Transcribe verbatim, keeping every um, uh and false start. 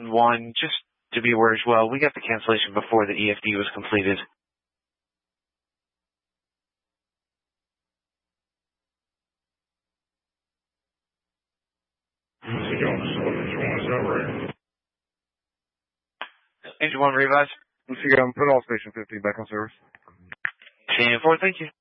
one, just to be aware as well, we got the cancellation before the E F D was completed. Engine one, revise. Let's see, um, put all station fifteen back on service. ten four, thank you.